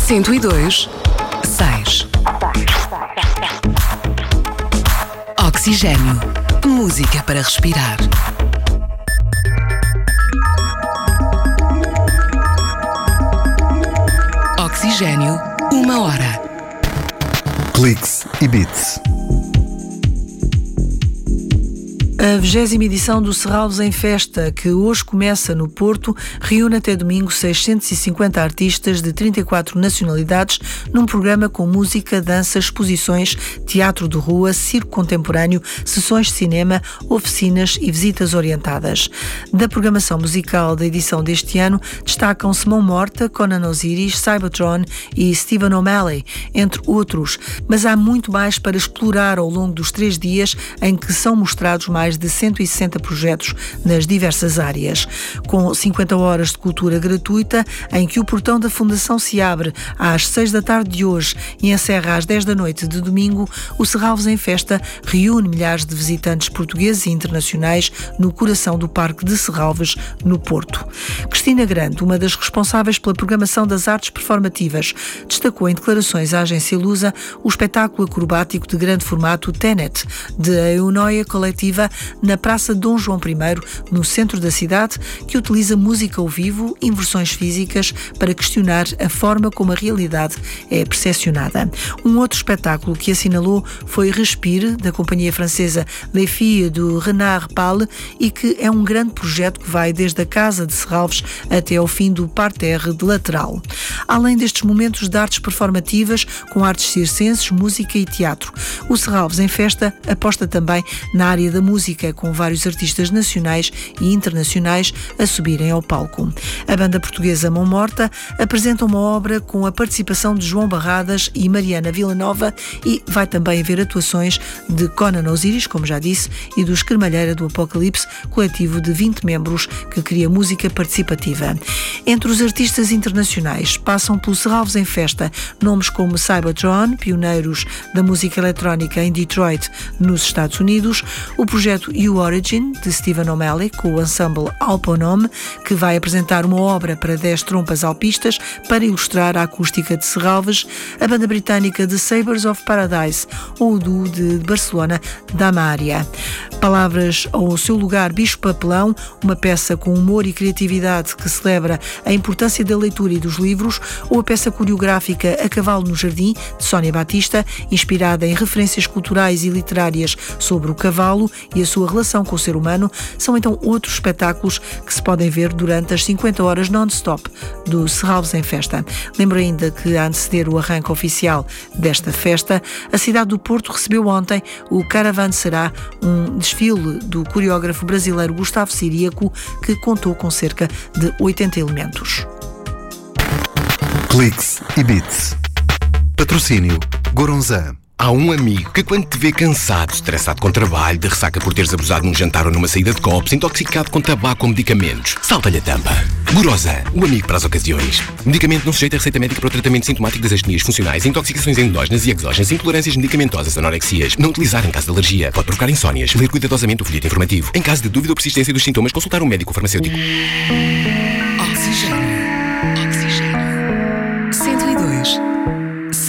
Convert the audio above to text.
102.6. Oxigênio. Música para respirar. Oxigênio, 1 hora. Cliques e Beats. A 20ª edição do Serralves em Festa, que hoje começa no Porto, reúne até domingo 650 artistas de 34 nacionalidades num programa com música, dança, exposições, teatro de rua, circo contemporâneo, sessões de cinema, oficinas e visitas orientadas. Da programação musical da edição deste ano destacam-se Mão Morta, Conan Osiris, Cybertron e Stephen O'Malley, entre outros. Mas há muito mais para explorar ao longo dos 3 dias em que são mostrados mais de 160 projetos nas diversas áreas. Com 50 horas de cultura gratuita, em que o portão da Fundação se abre às 6 da tarde de hoje e encerra às 10 da noite de domingo, o Serralves em Festa reúne milhares de visitantes portugueses e internacionais no coração do Parque de Serralves, no Porto. Cristina Grande, uma das responsáveis pela programação das artes performativas, destacou em declarações à agência Lusa o espetáculo acrobático de grande formato Tenet, de Eunoia Coletiva, na Praça Dom João I, no centro da cidade, que utiliza música ao vivo, inversões físicas, para questionar a forma como a realidade é percepcionada. Um outro espetáculo que assinalou foi Respire, da companhia francesa Les Filles do Renard Pal, e que é um grande projeto que vai desde a Casa de Serralves até ao fim do parterre de lateral. Além destes momentos de artes performativas, com artes circenses, música e teatro, o Serralves em Festa aposta também na área da música, com vários artistas nacionais e internacionais a subirem ao palco. A banda portuguesa Mão Morta apresenta uma obra com a participação de João Barradas e Mariana Villanova e vai também haver atuações de Conan Osiris, como já disse, e do Escremalheira do Apocalipse, coletivo de 20 membros que cria música participativa. Entre os artistas internacionais passam pelo Serralves em Festa nomes como Cybertron, pioneiros da música eletrónica em Detroit, nos Estados Unidos, o projeto You Origin, de Stephen O'Malley, com o ensemble Alponome, que vai apresentar uma obra para 10 trompas alpistas para ilustrar a acústica de Serralves, a banda britânica The Sabres of Paradise, ou o duo de Barcelona, Damaria. Palavras ao seu lugar, Bicho Papelão, uma peça com humor e criatividade que celebra a importância da leitura e dos livros, ou a peça coreográfica A Cavalo no Jardim, de Sónia Batista, inspirada em referências culturais e literárias sobre o cavalo e a sua relação com o ser humano, são então outros espetáculos que se podem ver durante as 50 horas non-stop do Serralves em Festa. Lembro ainda que, a anteceder o arranque oficial desta festa, a cidade do Porto recebeu ontem o Caravanserai, um desfile do coreógrafo brasileiro Gustavo Ciríaco, que contou com cerca de 80 elementos. Cliques e Beats. Patrocínio Goronzan. Há um amigo que, quando te vê cansado, estressado com trabalho, de ressaca por teres abusado num jantar ou numa saída de copos, intoxicado com tabaco ou medicamentos, salta-lhe a tampa. Goronzan, o amigo para as ocasiões. Medicamento não sujeito a receita médica para o tratamento sintomático das astenias funcionais, intoxicações endógenas e exógenas, intolerâncias medicamentosas, anorexias. Não utilizar em caso de alergia. Pode provocar insónias. Ler cuidadosamente o folheto informativo. Em caso de dúvida ou persistência dos sintomas, consultar um médico ou farmacêutico.